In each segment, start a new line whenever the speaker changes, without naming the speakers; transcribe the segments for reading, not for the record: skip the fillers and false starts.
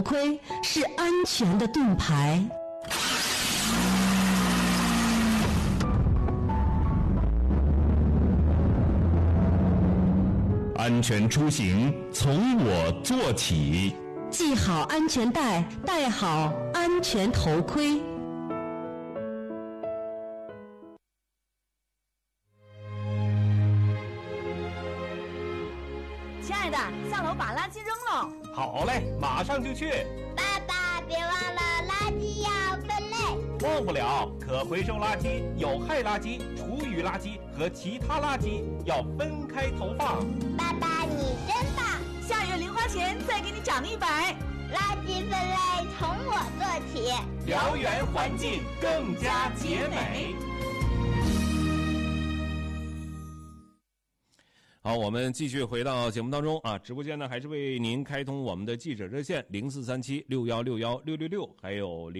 盔是安全的盾牌。
安全出行从我做起，
系好安全带，戴好安全头盔。
亲爱的，下楼把垃圾扔了。
好嘞，马上就去。
爸爸，别忘了垃圾要分类。
忘不了，可回收垃圾、有害垃圾、厨余垃圾和其他垃圾要分开投放。
爸爸，你真棒！
下月零花钱再给你涨100。
垃圾分类从我做起，
燎原环境更加洁美。
好，我们继续回到节目当中啊，直播间呢还是为您开通我们的记者热线0437616166，还有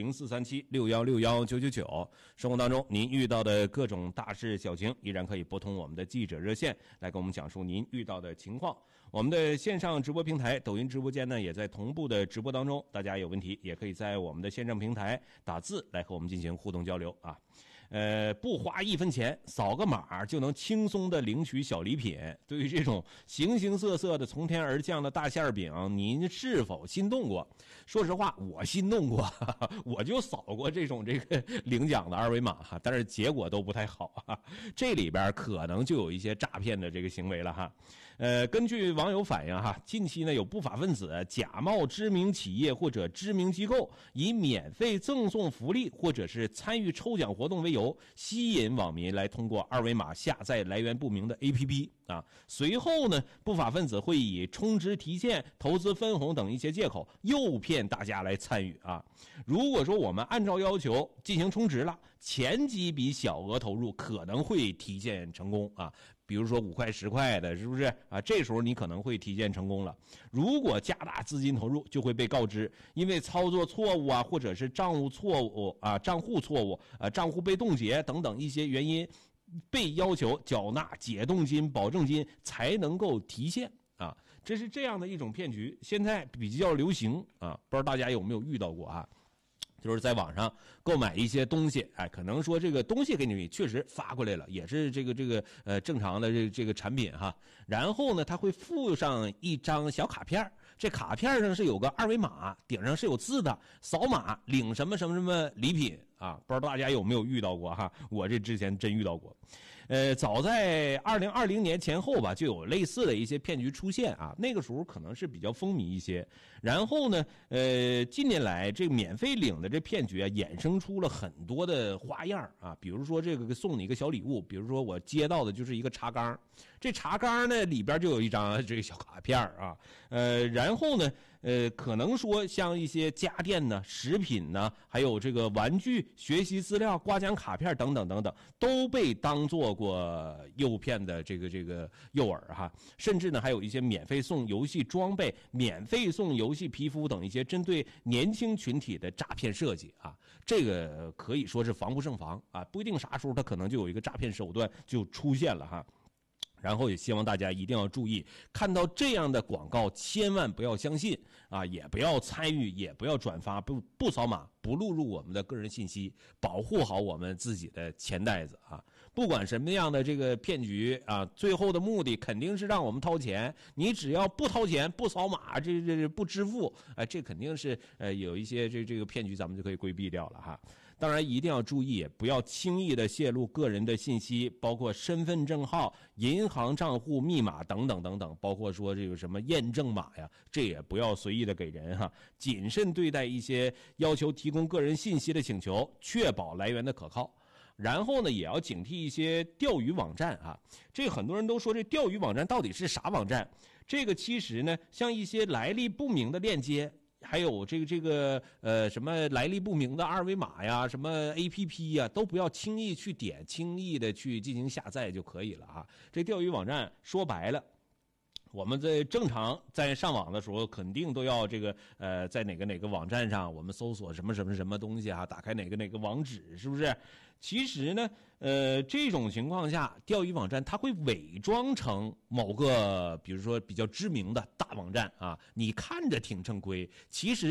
043761619999。生活当中您遇到的各种大事小情，依然可以拨通我们的记者热线来跟我们讲述您遇到的情况。我们的线上直播平台抖音直播间呢也在同步的直播当中，大家有问题也可以在我们的线上平台打字来和我们进行互动交流啊。不花1分钱，扫个码就能轻松的领取小礼品。对于这种形形色色的从天而降的大馅饼，您是否心动过？说实话，我心动过，我就扫过这个领奖的二维码哈，但是结果都不太好哈。这里边可能就有一些诈骗的这个行为了哈。根据网友反映哈，近期呢有不法分子假冒知名企业或者知名机构，以免费赠送福利或者是参与抽奖活动为由，吸引网民来通过二维码下载来源不明的 APP 啊。随后呢，不法分子会以充值提现、投资分红等一些借口，诱骗大家来参与啊。如果说我们按照要求进行充值了，前几笔小额投入可能会提现成功啊。比如说5块10块的，是不是啊？这时候你可能会提现成功了。如果加大资金投入，就会被告知因为操作错误啊，或者是账户错误啊、账户错误啊、账户被冻结等等一些原因，被要求缴纳解冻金、保证金才能够提现啊。这是这样的一种骗局，现在比较流行啊，不知道大家有没有遇到过啊？就是在网上购买一些东西，哎，可能说这个东西给你确实发过来了，也是正常的这个产品哈。然后呢，他会附上一张小卡片，这卡片上是有个二维码，顶上是有字的，扫码领什么什么什么礼品啊。不知道大家有没有遇到过哈？我这之前真遇到过。早在2020年前后吧，就有类似的一些骗局出现啊。那个时候可能是比较风靡一些。然后呢，近年来这个免费领的这骗局啊，衍生出了很多的花样啊。比如说这个送你一个小礼物，比如说我接到的就是一个茶缸，这茶缸呢里边就有一张这个小卡片啊。然后呢，可能说像一些家电呢、食品呢，还有这个玩具、学习资料、刮奖卡片等等等等，都被当做过诱骗的这个诱饵哈。甚至呢，还有一些免费送游戏装备、免费送游戏皮肤等一些针对年轻群体的诈骗设计啊。这个可以说是防不胜防啊，不一定啥时候它可能就有一个诈骗手段就出现了哈。然后也希望大家一定要注意，看到这样的广告千万不要相信啊，也不要参与，也不要转发，不扫码，不录入我们的个人信息，保护好我们自己的钱袋子啊。不管什么样的这个骗局啊，最后的目的肯定是让我们掏钱，你只要不掏钱、不扫码、这不支付，这肯定是有一些这个骗局咱们就可以规避掉了哈。当然一定要注意，不要轻易的泄露个人的信息，包括身份证号、银行账户密码等等等等，包括说这个什么验证码呀，这也不要随意的给人哈。谨慎对待一些要求提供个人信息的请求，确保来源的可靠。然后呢，也要警惕一些钓鱼网站啊。这很多人都说这钓鱼网站到底是啥网站？这个其实呢，像一些来历不明的链接。还有什么来历不明的二维码呀，什么 APP 呀，都不要轻易去点，轻易的去进行下载就可以了啊。这钓鱼网站说白了，我们正常在上网的时候，肯定都要在哪个网站上，我们搜索什么什么什么东西啊，打开哪个网址，是不是？其实呢，这种情况下，钓鱼网站它会伪装成某个，比如说比较知名的大网站啊，你看着挺正规，其实